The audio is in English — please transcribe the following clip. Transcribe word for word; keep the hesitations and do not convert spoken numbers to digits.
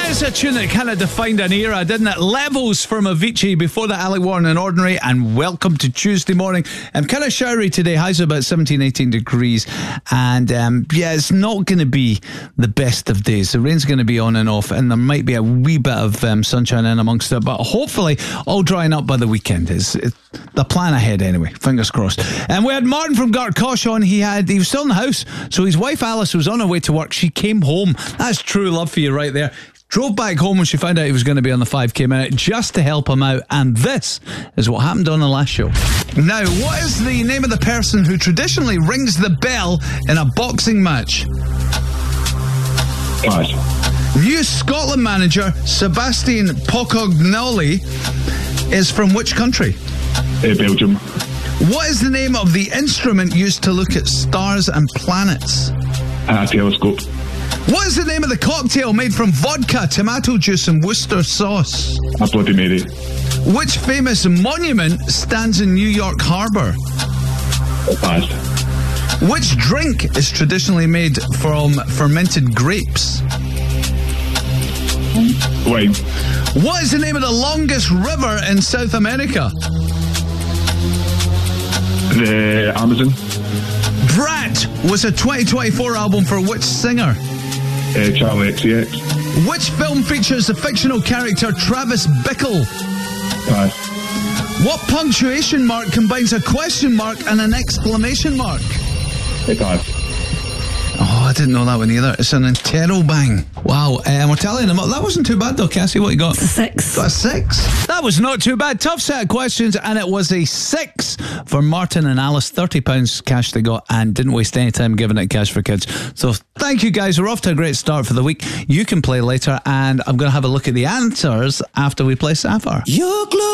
It's a tune that kind of defined an era, didn't it? Levels from Avicii, before that Alec Warren and Ordinary, and welcome to Tuesday morning. I'm um, kind of showery today, highs about seventeen, eighteen degrees, and um, yeah, it's not going to be the best of days. The rain's going to be on and off, and there might be a wee bit of um, sunshine in amongst it, but hopefully all drying up by the weekend is the plan ahead anyway, fingers crossed. And we had Martin from Gartcosh on. He had he was still in the house, so his wife Alice was on her way to work. She came home. That's true love for you right there. Drove back home when she found out he was going to be on the five K minute just to help him out, and this is what happened on the last show. Now, what is the name of the person who traditionally rings the bell in a boxing match? Pass. New Scotland manager Sebastian Pocognoli is from which country? Uh, Belgium. What is the name of the instrument used to look at stars and planets? A telescope. What is the name of the cocktail made from vodka, tomato juice and Worcester sauce? A Bloody Mary. Which famous monument stands in New York Harbour? Pass. Which drink is traditionally made from fermented grapes? Wine. What is the name of the longest river in South America? The Amazon. Brat was a twenty twenty-four album for which singer? Uh, Charlie X C X. Which film features the fictional character Travis Bickle? Pass. What punctuation mark combines a question mark and an exclamation mark? Uh, pass. Oh, I didn't know that one either. It's an interrobang. Wow. And we're telling them, that wasn't too bad though, Cassie. What you got? It's a six. Got a six. That was not too bad. Tough set of questions, and it was a six for Martin and Alice. thirty pounds cash they got, and didn't waste any time giving it Cash for Kids. So thank you guys. We're off to a great start for the week. You can play later, and I'm going to have a look at the answers after we play Sapphire. You're